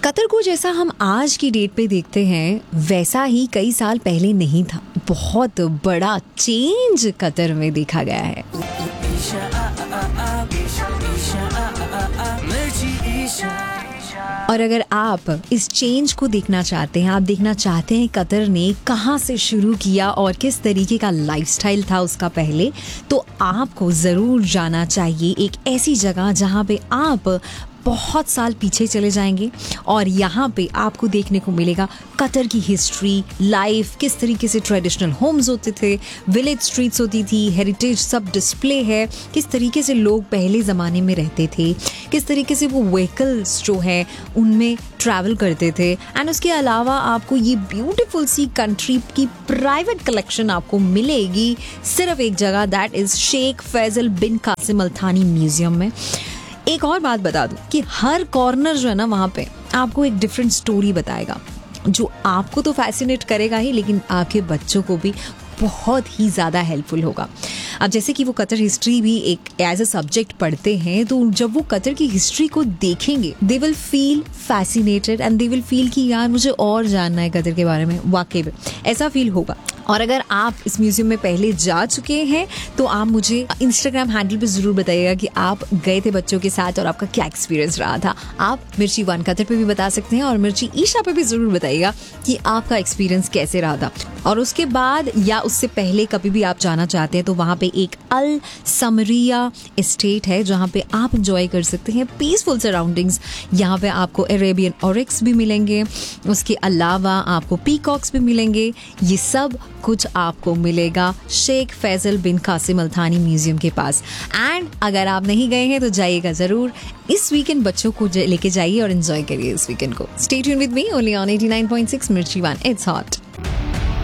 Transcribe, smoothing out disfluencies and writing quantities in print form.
Qatar को जैसा हम आज की डेट पे देखते हैं वैसा ही कई साल पहले नहीं था। बहुत बड़ा चेंज कतर में देखा गया है। और अगर आप इस चेंज को देखना चाहते हैं, आप देखना चाहते हैं कतर ने कहाँ से शुरू किया और किस तरीके का लाइफस्टाइल था उसका पहले, तो आपको ज़रूर जाना चाहिए एक ऐसी जगह जहाँ पे आप बहुत साल पीछे चले जाएंगे और यहाँ पे आपको देखने को मिलेगा कतर की हिस्ट्री, लाइफ, किस तरीके से ट्रेडिशनल होम्स होते थे, विलेज स्ट्रीट्स होती थी, हेरिटेज सब डिस्प्ले है, किस तरीके से लोग पहले ज़माने में रहते थे, किस तरीके से वो व्हीकल्स जो है उनमें ट्रैवल करते थे। एंड उसके अलावा आपको ये ब्यूटीफुल सी कंट्री की प्राइवेट कलेक्शन आपको मिलेगी सिर्फ एक जगह, दैट इज़ शेख फैसल बिन कासिम अल थानी म्यूजियम में। एक और बात बता दूं कि हर कॉर्नर जो है ना वहाँ पे आपको एक डिफरेंट स्टोरी बताएगा जो आपको तो फैसिनेट करेगा ही, लेकिन आपके बच्चों को भी बहुत ही ज़्यादा हेल्पफुल होगा। अब जैसे कि वो कतर हिस्ट्री भी एक एज अ सब्जेक्ट पढ़ते हैं, तो जब वो कतर की हिस्ट्री को देखेंगे they will feel fascinated and they will feel कि यार मुझे और जानना है कतर के बारे में। वाकई में ऐसा फील होगा। और अगर आप इस म्यूजियम में पहले जा चुके हैं तो आप मुझे इंस्टाग्राम हैंडल पे ज़रूर बताइएगा कि आप गए थे बच्चों के साथ और आपका क्या एक्सपीरियंस रहा था। आप मिर्ची वन कतर पे भी बता सकते हैं और मिर्ची ईशा पे भी ज़रूर बताइएगा कि आपका एक्सपीरियंस कैसे रहा था। और उसके बाद या उससे पहले कभी भी आप जाना चाहते हैं तो वहाँ पे एक अल समरिया एस्टेट है जहाँ पे आप इंजॉय कर सकते हैं पीसफुल सराउंडिंग्स। यहाँ पे आपको अरेबियन ऑरिक्स भी मिलेंगे, उसके अलावा आपको पीकॉक्स भी मिलेंगे। ये सब कुछ आपको मिलेगा शेख फैसल बिन कासिम अल थानी म्यूजियम के पास। एंड अगर आप नहीं गए हैं तो जाइएगा ज़रूर। इस वीकेंड बच्चों को लेके जाइए और एंजॉय करिए इस वीकेंड को। Stay tuned with me only on 89.6 मिर्ची वन, इट्स हॉट।